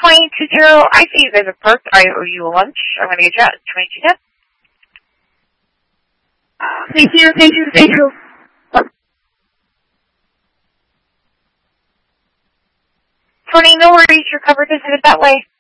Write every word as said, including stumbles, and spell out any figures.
twenty-two zero, I see you guys are parked. I owe you a lunch. I'm going to get you out. twenty-two ten. Thank you, thank you, thank you. Tony, no worries. You're covered. Just head that way.